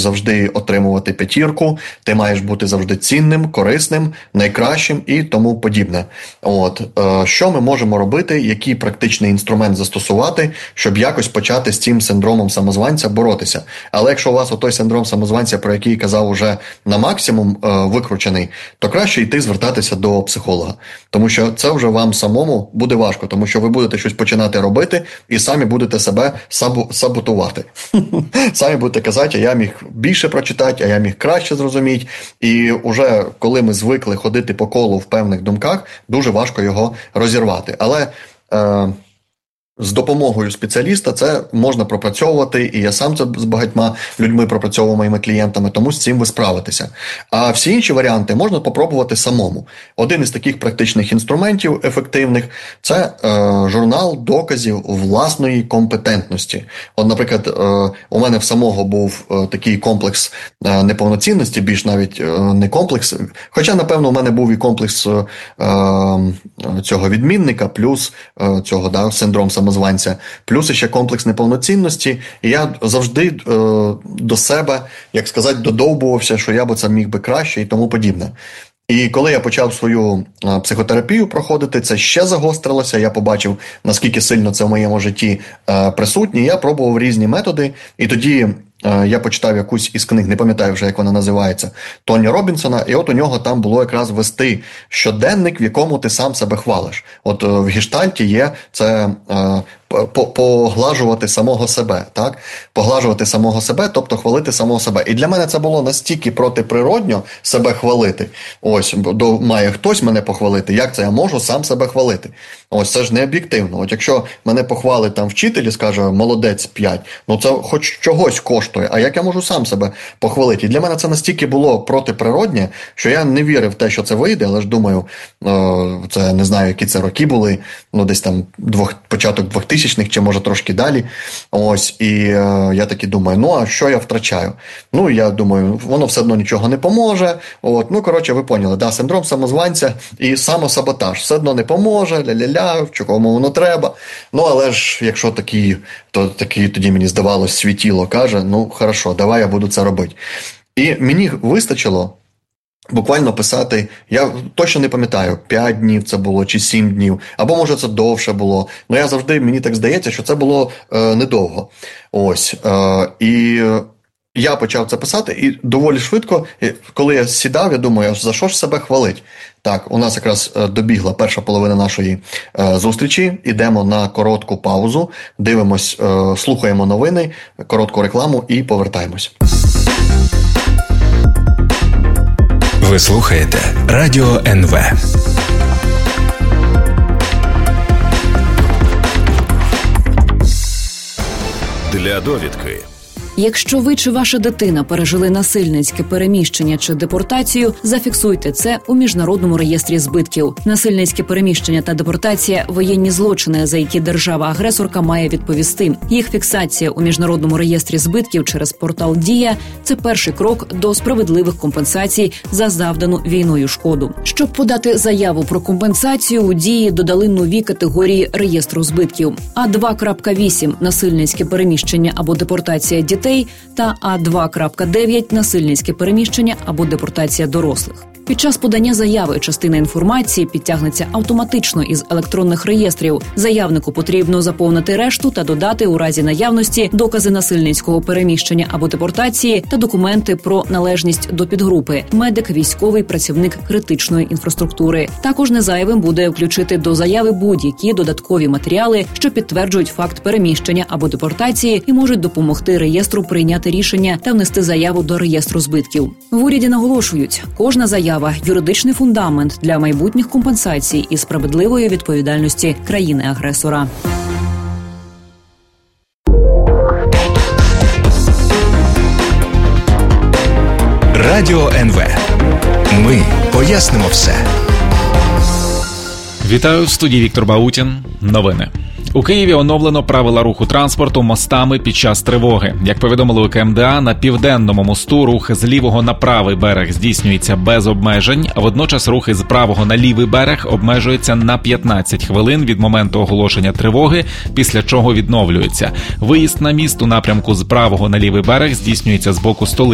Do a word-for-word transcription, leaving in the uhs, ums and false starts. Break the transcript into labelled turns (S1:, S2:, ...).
S1: завжди отримувати п'ятірку, ти маєш бути завжди цінним, корисним, найкращим і тому подібне. От, що ми можемо робити, який практичний інструмент застосувати, щоб якось почати з цим синдромом самозванця боротися. Але якщо у вас отой синдром самозванця, про який казав, уже на максимум е, викручений, то краще йти звертатися до психолога. Тому що це вже вам самому буде важко, тому що ви будете щось починати робити і самі будете себе сабу, саботувати. Самі будете казати, а я міг більше прочитати, а я міг краще зрозуміти. І вже коли ми звикли ходити по колу в певних думках, дуже важко його розірвати. Але е, з допомогою спеціаліста це можна пропрацьовувати, і я сам це з багатьма людьми пропрацьовував, моїми клієнтами, тому з цим ви справитеся. А всі інші варіанти можна попробувати самому. Один із таких практичних інструментів ефективних – це е, журнал доказів власної компетентності. От, наприклад, е, у мене в самого був е, такий комплекс е, неповноцінності, більш навіть е, не комплекс, хоча, напевно, у мене був і комплекс е, цього відмінника, плюс е, цього, да, синдром самозванця. самозванця, плюс ще комплекс неповноцінності, і я завжди е, до себе, як сказати, додовбувався, що я б це міг би краще і тому подібне. І коли я почав свою е, психотерапію проходити, це ще загострилося, я побачив, наскільки сильно це в моєму житті е, присутнє, я пробував різні методи, і тоді е, я почитав якусь із книг, не пам'ятаю вже, як вона називається, Тоні Робінсона, і от у нього там було якраз вести щоденник, в якому ти сам себе хвалиш. От е, в гештальті є це е, поглажувати самого себе, так? Поглажувати самого себе, тобто хвалити самого себе. І для мене це було настільки протиприродньо себе хвалити. Ось, до, має хтось мене похвалити, як це я можу сам себе хвалити? Ось, це ж не об'єктивно. От якщо мене похвалить там вчитель і скаже молодець п'ять, ну це хоч чогось коштує, а як я можу сам себе похвалити? І для мене це настільки було протиприродне, що я не вірив в те, що це вийде, але ж думаю, це не знаю, які це роки були, ну десь там двох, початок двохтисячних чи може трошки далі. Ось, і е, я таки думаю, ну а що я втрачаю? Ну, я думаю, воно все одно нічого не поможе. От, ну, коротше, ви поняли, да, синдром самозванця і самосаботаж. Все одно не поможе, ля-ля-ля, в чому воно треба. Ну, але ж, якщо такі, то такі тоді мені здавалось, світіло каже, ну, хорошо, давай я буду це робити. І мені вистачило буквально писати, я точно не пам'ятаю, п'ять днів це було, чи сім днів, або може це довше було. Ну я завжди, мені так здається, що це було е, недовго. Ось. Е, і я почав це писати, і доволі швидко, коли я сідав, я думаю, за що ж себе хвалить? Так, у нас якраз добігла перша половина нашої е, зустрічі, ідемо на коротку паузу, дивимось, е, слухаємо новини, коротку рекламу і повертаємось.
S2: Ви слухаєте Радіо ен ве. Для довідки.
S3: Якщо ви чи ваша дитина пережили насильницьке переміщення чи депортацію, зафіксуйте це у Міжнародному реєстрі збитків. Насильницьке переміщення та депортація – воєнні злочини, за які держава-агресорка має відповісти. Їх фіксація у Міжнародному реєстрі збитків через портал «Дія» – це перший крок до справедливих компенсацій за завдану війною шкоду. Щоб подати заяву про компенсацію, у «Дії» додали нові категорії реєстру збитків. А два крапка вісім – насильницьке переміщення або депортація дітей та А два крапка дев'ять – насильницьке переміщення або депортація дорослих. Під час подання заяви частина інформації підтягнеться автоматично із електронних реєстрів. Заявнику потрібно заповнити решту та додати у разі наявності докази насильницького переміщення або депортації та документи про належність до підгрупи – медик, військовий, працівник критичної інфраструктури. Також незайвим буде включити до заяви будь-які додаткові матеріали, що підтверджують факт переміщення або депортації і можуть допомогти реєстру прийняти рішення та внести заяву до реєстру збитків. В уряді наголошують, кожна заява – юридичний фундамент для майбутніх компенсацій і справедливої відповідальності країни-агресора.
S2: Радіо ен ве. Ми пояснимо все.
S4: Вітаю, в студії Віктор Баутін. Новини. У Києві оновлено правила руху транспорту мостами під час тривоги. Як повідомили у ка ем де а, на південному мосту рух з лівого на правий берег здійснюється без обмежень, а водночас рухи з правого на лівий берег обмежуються на п'ятнадцять хвилин від моменту оголошення тривоги, після чого відновлюється. Виїзд на міст у напрямку з правого на лівий берег здійснюється з боку столиці